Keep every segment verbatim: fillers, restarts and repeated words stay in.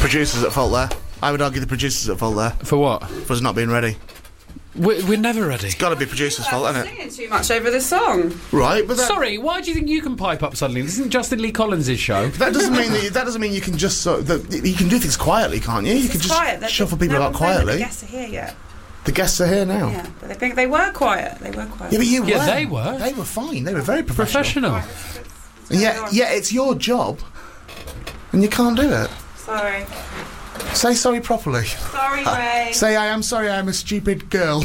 producers at fault there. I would argue the producers at fault there. For what? For us not being ready. We're, we're never ready. It's got to be producers' fault, isn't it? Singing too much over the song. Right, but that, Sorry, why do you think you can pipe up suddenly? This isn't Justin Lee Collins' show. that doesn't mean that you, that doesn't mean you can just sort of, that you can do things quietly, can't you? You can It's just quiet. They're- shuffle people no out one's known that quietly. The guests are here yet. The guests are here now. Yeah, but they think they were quiet. They were quiet. Yeah, but you Yeah, were. they were. They were fine. They were very professional. Professional. And yeah, yeah, it's your job, and you can't do it. Sorry. Say sorry properly. Sorry, Ray. Say I am sorry. I'm a stupid girl.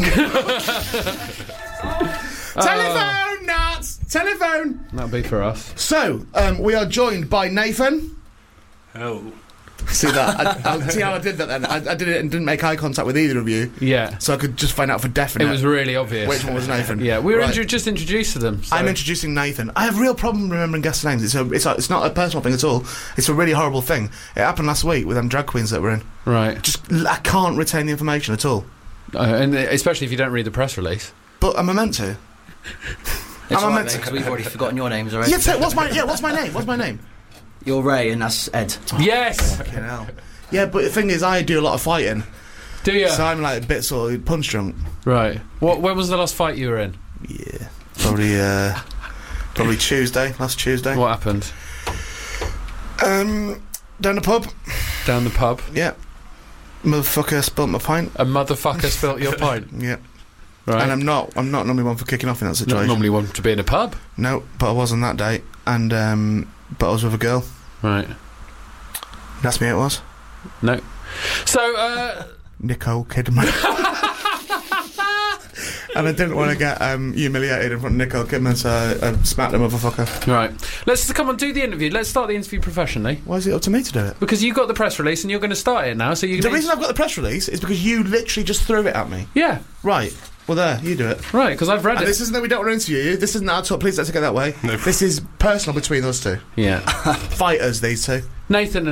Telephone, nuts. Telephone. That'll be for us. So, um, we are joined by Nathan. Oh. See that? I, I, see how I did that then? I, I did it and didn't make eye contact with either of you, Yeah. so I could just find out for definite It was really obvious. which one was Nathan. Yeah, we were Right. intro- just introduced to them. So. I'm introducing Nathan. I have a real problem remembering guest names. It's a, it's a, it's not a personal thing at all. It's a really horrible thing. It happened last week with them drag queens that were in. Right. Just I can't retain the information at all. Uh, and especially if you don't read the press release. But am I meant to? It's Am I all right, meant to- because we've already forgotten your names already. Yeah, so what's my yeah? What's my name? What's my name? You're Ray, and that's Ed. Yes! Fucking hell. Yeah, but the thing is, I do a lot of fighting, Do you? so I'm like a bit sort of punch drunk. Right. What? When was the last fight you were in? Yeah, probably uh, probably Tuesday, last Tuesday. What happened? Um, down the pub. Down the pub. Yeah, motherfucker spilt my pint. A motherfucker spilt your pint. Yeah, Right. and I'm not I'm not normally one for kicking off in that Not situation. normally one to be in a pub. No, but I was on that date, and um, but I was with a girl. Right. That's me. It was No. So, uh... Nicole Kidman. And I didn't want to get um, humiliated in front of Nicole Kidman, so I, I smacked the motherfucker. Right. Let's come on, do the interview. Let's start the interview professionally. Why is it up to me to do it? Because you got the press release and you're going to start it now, so you The can... reason I've got the press release is because you literally just threw it at me. Yeah. Right. Well, there, you do it. Right, because I've read And it. this isn't that we don't want to interview you. This isn't at all. Please don't take it that way. No. This is personal between us two. Yeah. Fighters, these two. Nathan